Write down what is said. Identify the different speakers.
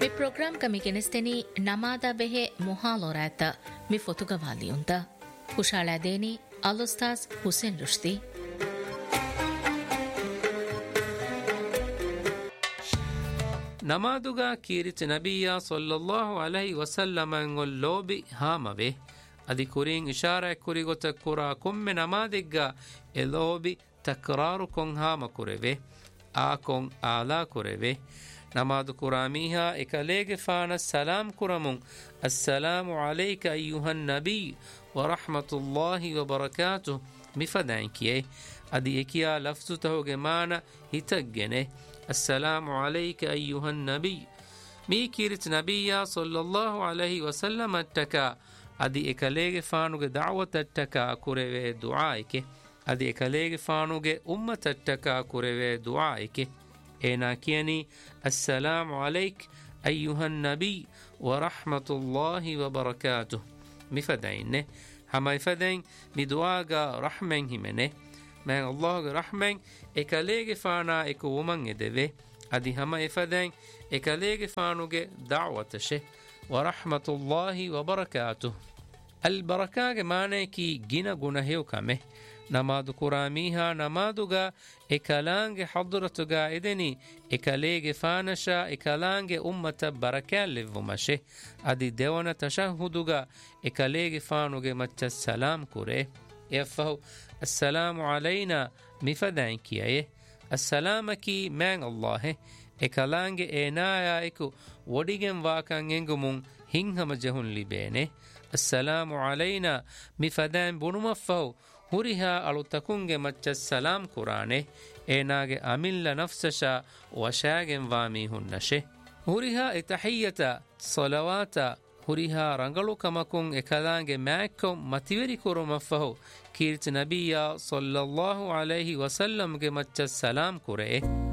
Speaker 1: Mi program kami genesteni namada behe muhalorata mi fotogavaliunda. Kushala deni Al-Ustaz Hussein Rushdi.
Speaker 2: ನಮಾದುಗ ಕೀರಿಚ ನಬಿಯ ಸಲ್ಲಲ್ಲಾಹು ಅಲೈಹಿ ವಸಲ್ಲಮ ngol lobi hamave adi kurin ishara kurigot kura komme namadigga e lobi takraru kon hama kureve a kon ala kureve namadu kuramiha ekalege fana salam kuramun assalamu alayka ayyuhan nabiy wa rahmatullahi wa barakatuh mifadainkiye adi ekiya lafzu tahoge mana hitaggene السلام عليك أيها النبي مي كيرت نبيا صلى الله عليه وسلم التكا أدي إكاليغ فانوغ دعوة التكا كوريوه دعائك أدي إكاليغ فانوغ أمة التكا كوريوه دعائك إنا كيني السلام عليك أيها النبي ورحمة الله وبركاته مفدين هما يفدين بدعاغا رحمن همنه من الله رحمن ekaleege faana eko woman edeve adi hama efaden ekaleege faanuge da'watashe wa rahmatullahi wa barakatuh al barakage maane ki gina gunahew kame namadu kuramiha namaduga ekalange hadratuga edeni ekaleege faanasha ekalange ummata barakallevmashe adi dewana tashahhuduga ekaleege faanuge macha salam kure yafahu assalamu alayna mifadainkiye assalamaki man Allah ekalange enaya eku wodigen wakan engumun hinhama jehun libene assalamu alayna mifadan bunumafau huriha alutakunge macha salam qurane enage amilla nafsasha washagen wami hunnashe huriha etahiyata salawata huriha rangalu kamakun ekalange makkom mativeri kurumafahu كيرت نبيا صلى الله عليه وسلم کے مچ سلام کرے